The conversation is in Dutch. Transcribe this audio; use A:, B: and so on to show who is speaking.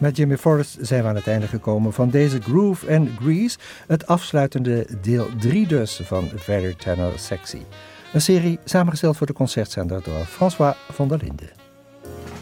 A: Met Jimmy Forrest zijn we aan het einde gekomen van deze Groove and Grease, het afsluitende deel 3 dus van Very Tenor Sexy. Een serie samengesteld voor de concertzender door François van der Linden.